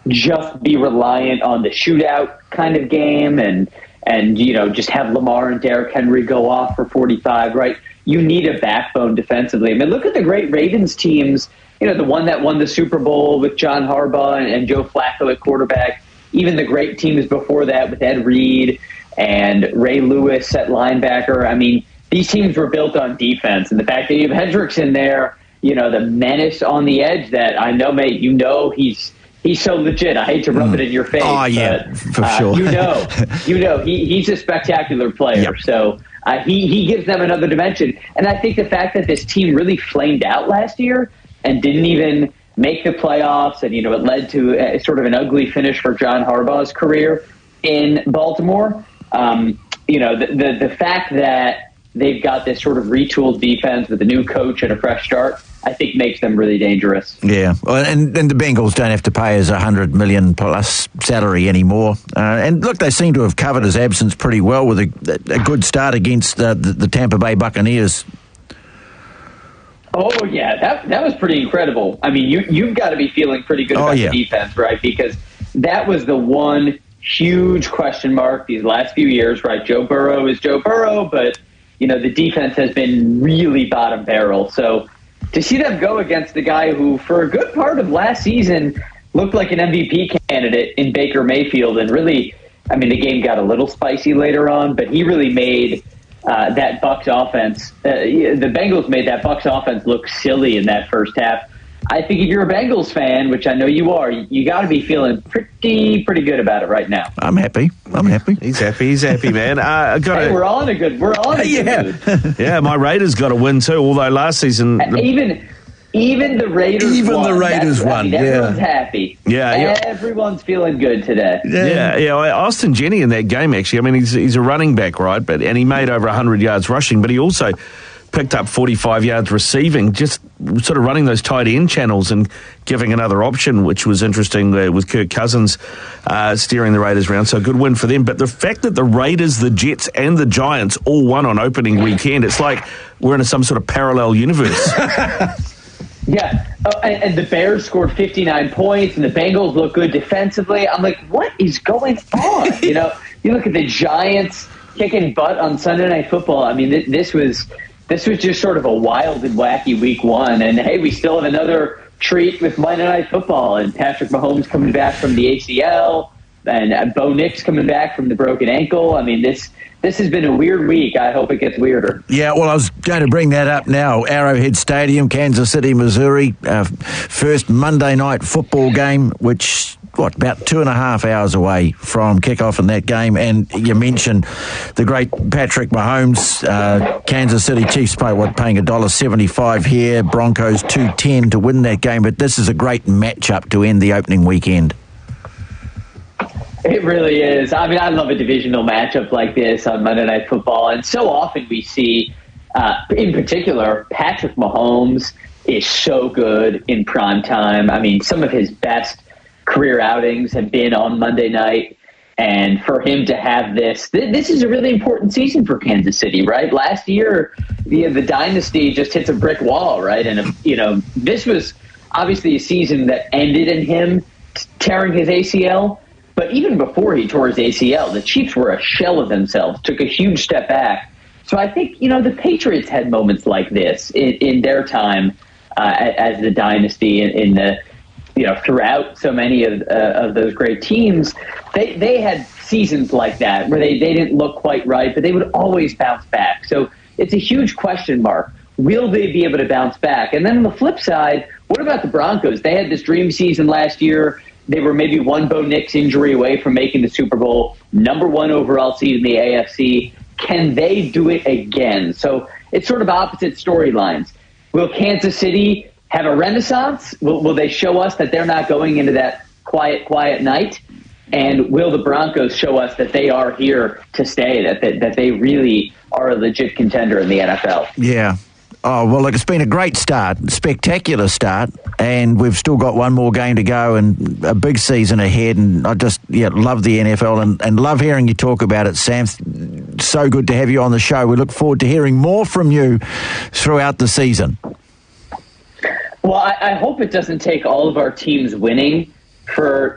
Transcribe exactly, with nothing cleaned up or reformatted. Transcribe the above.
just be reliant on the shootout kind of game and, and you know, just have Lamar and Derrick Henry go off for forty-five, right? You need a backbone defensively. I mean, look at the great Ravens teams, you know, the one that won the Super Bowl with John Harbaugh and, and Joe Flacco at quarterback, even the great teams before that with Ed Reed and Ray Lewis at linebacker. I mean, these teams were built on defense, and the fact that you have Hendricks in there, you know, the menace on the edge that I know, mate, you know he's he's so legit. I hate to rub mm. it in your face. Oh, yeah, but, for uh, sure. you know, you know he, he's a spectacular player. Yep. So uh, he, he gives them another dimension. And I think the fact that this team really flamed out last year and didn't even make the playoffs, and, you know, it led to a, sort of an ugly finish for John Harbaugh's career in Baltimore. Um, you know, the, the, the fact that they've got this sort of retooled defense with a new coach and a fresh start, I think makes them really dangerous. Yeah, well, and, and the Bengals don't have to pay us a hundred million plus salary anymore. Uh, and look, they seem to have covered his absence pretty well with a, a good start against uh, the, the Tampa Bay Buccaneers. Oh yeah, that that was pretty incredible. I mean, you you've got to be feeling pretty good about oh, yeah. the defense, right? Because that was the one huge question mark these last few years, right? Joe Burrow is Joe Burrow, but you know the defense has been really bottom barrel. So to see them go against the guy who, for a good part of last season, looked like an M V P candidate in Baker Mayfield, and really, I mean, the game got a little spicy later on, but he really made uh, that Bucs offense. Uh, the Bengals made that Bucs offense look silly in that first half. I think if you're a Bengals fan, which I know you are, you got to be feeling pretty, pretty good about it right now. I'm happy. I'm happy. He's happy. He's happy, man. Uh, I got hey, we're on a good. We're on a yeah. good mood. Yeah, my Raiders got a win too. Although last season, the, even even the Raiders, even won. the Raiders That's, won. I mean, yeah, everyone's happy. Yeah, yeah, everyone's feeling good today. Yeah, yeah. yeah Austin Jenney in that game, actually. I mean, he's he's a running back, right? But and he made over a hundred yards rushing, but he also picked up forty-five yards receiving, just sort of running those tight end channels and giving another option, which was interesting uh, with Kirk Cousins uh, steering the Raiders around. So a good win for them. But the fact that the Raiders, the Jets, and the Giants all won on opening weekend, it's like we're in a, some sort of parallel universe. Yeah, oh, and, and the Bears scored fifty-nine points, and the Bengals look good defensively. I'm like, what is going on? You know, you look at the Giants kicking butt on Sunday Night Football. I mean, th- this was... This was just sort of a wild and wacky week one. And, hey, we still have another treat with Monday Night Football. And Patrick Mahomes coming back from the A C L. And uh, Bo Nix coming back from the broken ankle. I mean, this this has been a weird week. I hope it gets weirder. Yeah, well, I was going to bring that up now. Arrowhead Stadium, Kansas City, Missouri. Uh, first Monday Night Football game, which... what, about two and a half hours away from kickoff in that game. And you mentioned the great Patrick Mahomes, uh, Kansas City Chiefs pay, what, paying one dollar seventy-five here, Broncos two ten to win that game. But this is a great matchup to end the opening weekend. It really is. I mean, I love a divisional matchup like this on Monday Night Football. And so often we see, uh, in particular, Patrick Mahomes is so good in prime time. I mean, some of his best career outings have been on Monday night, and for him to have this, th- this is a really important season for Kansas City, right? Last year, the the dynasty just hits a brick wall, right? And you know, this was obviously a season that ended in him tearing his A C L, but even before he tore his A C L, the Chiefs were a shell of themselves, took a huge step back. So I think, you know, the Patriots had moments like this in, in their time uh, as the dynasty in, in the you know, throughout so many of uh, of those great teams, they they had seasons like that where they, they didn't look quite right, but they would always bounce back. So it's a huge question mark. Will they be able to bounce back? And then on the flip side, what about the Broncos? They had this dream season last year. They were maybe one Bo Nix injury away from making the Super Bowl, number one overall seed in the A F C. Can they do it again? So it's sort of opposite storylines. Will Kansas City have a renaissance? Will, will they show us that they're not going into that quiet, quiet night? And will the Broncos show us that they are here to stay, that, that, that they really are a legit contender in the N F L? Yeah. Oh, well, look, it's been a great start, spectacular start, and we've still got one more game to go and a big season ahead, and I just yeah love the N F L and, and love hearing you talk about it, Sam. So good to have you on the show. We look forward to hearing more from you throughout the season. Well, I, I hope it doesn't take all of our teams winning for